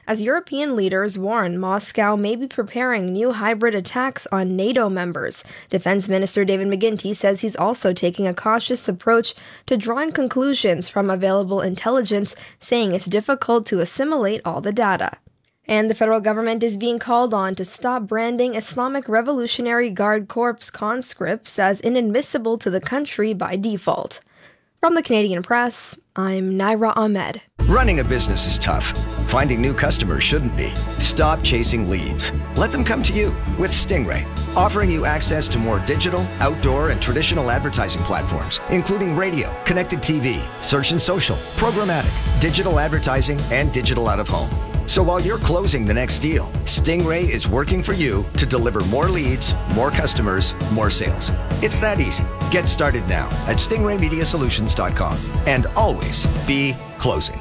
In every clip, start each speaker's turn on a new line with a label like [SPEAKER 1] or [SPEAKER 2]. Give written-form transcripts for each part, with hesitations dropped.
[SPEAKER 1] as European leaders warn Moscow may be preparing new hybrid attacks on NATO members. Defense Minister David McGuinty says he's also taking a cautious approach to drawing conclusions from available intelligence, saying it's difficult to assimilate all the data. And the federal government is being called on to stop branding Islamic Revolutionary Guard Corps conscripts as inadmissible to the country by default. From the Canadian Press, I'm Naira Ahmed.
[SPEAKER 2] Running a business is tough. Finding new customers shouldn't be. Stop chasing leads. Let them come to you with Stingray, offering you access to more digital, outdoor, and traditional advertising platforms, including radio, connected TV, search and social, programmatic, digital advertising, and digital out-of-home. So while you're closing the next deal, Stingray is working for you to deliver more leads, more customers, more sales. It's that easy. Get started now at stingraymediasolutions.com and always be closing.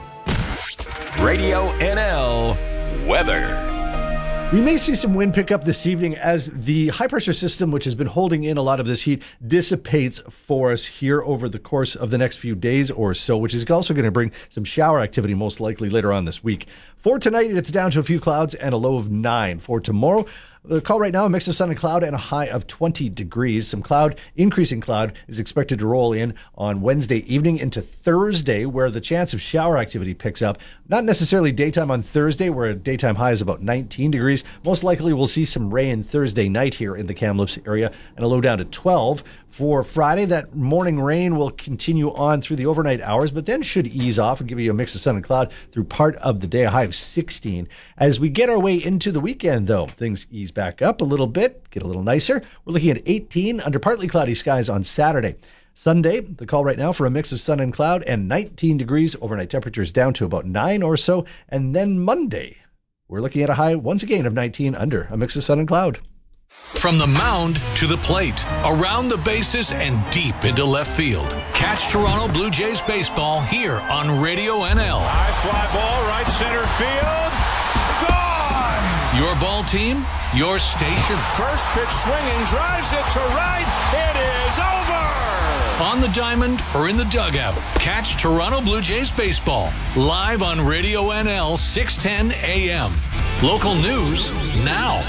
[SPEAKER 3] Radio NL weather.
[SPEAKER 4] We may see some wind pickup this evening as the high-pressure system, which has been holding in a lot of this heat, dissipates for us here over the course of the next few days or so, which is also going to bring some shower activity most likely later on this week. For tonight, it's down to a few clouds and a low of 9. For tomorrow, the call right now, a mix of sun and cloud and a high of 20 degrees. Some increasing cloud is expected to roll in on Wednesday evening into Thursday, where the chance of shower activity picks up. Not necessarily daytime on Thursday, where a daytime high is about 19 degrees. Most likely we'll see some rain Thursday night here in the Kamloops area and a low down to 12. For Friday, that morning rain will continue on through the overnight hours, but then should ease off and give you a mix of sun and cloud through part of the day, a high of 16. As we get our way into the weekend, though, things ease back up a little bit, get a little nicer. We're looking at 18 under partly cloudy skies on Saturday. Sunday, the call right now for a mix of sun and cloud and 19 degrees. Overnight temperatures down to about 9 or so. And then Monday, we're looking at a high once again of 19 under a mix of sun and cloud.
[SPEAKER 3] From the mound to the plate, around the bases and deep into left field. Catch Toronto Blue Jays baseball here on Radio NL.
[SPEAKER 5] High fly ball, right center field. Gone!
[SPEAKER 3] Your ball team, your station.
[SPEAKER 5] First pitch swinging, drives it to right. It is over!
[SPEAKER 3] On the diamond or in the dugout, catch Toronto Blue Jays baseball live on Radio NL 610 AM. Local news now.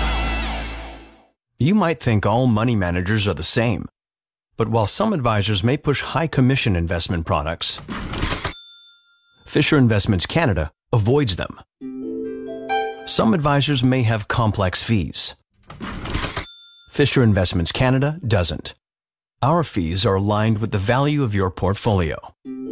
[SPEAKER 6] You might think all money managers are the same. But while some advisors may push high commission investment products, Fisher Investments Canada avoids them. Some advisors may have complex fees. Fisher Investments Canada doesn't. Our fees are aligned with the value of your portfolio.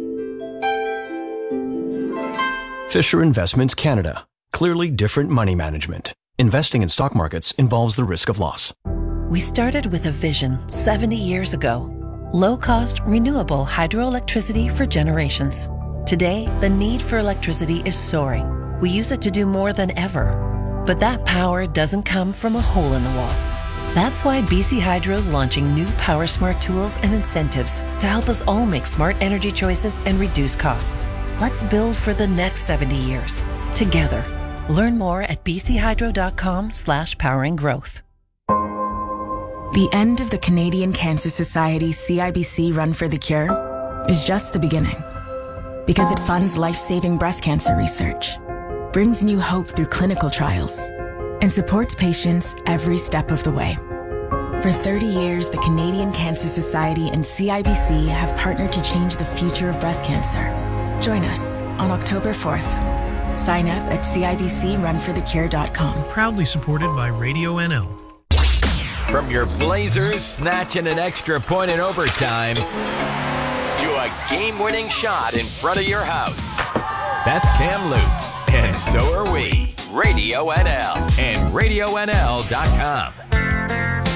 [SPEAKER 6] Fisher Investments Canada. Clearly different money management. Investing in stock markets involves the risk of loss.
[SPEAKER 7] We started with a vision 70 years ago. Low-cost, renewable hydroelectricity for generations. Today, the need for electricity is soaring. We use it to do more than ever. But that power doesn't come from a hole in the wall. That's why BC Hydro's launching new PowerSmart tools and incentives to help us all make smart energy choices and reduce costs. Let's build for the next 70 years. Together. Learn more at bchiydro.com/poweringgrowth.
[SPEAKER 8] The end of the Canadian Cancer Society CIBC Run for the Cure is just the beginning. Because it funds life-saving breast cancer research, brings new hope through clinical trials, and supports patients every step of the way. For 30 years, the Canadian Cancer Society and CIBC have partnered to change the future of breast cancer. Join us on October 4th. Sign up at CIBCRunforthecure.com.
[SPEAKER 9] Proudly supported by Radio NL.
[SPEAKER 10] From your Blazers snatching an extra point in overtime to a game-winning shot in front of your house. That's Kamloops, and so are we. Radio NL and RadioNL.com.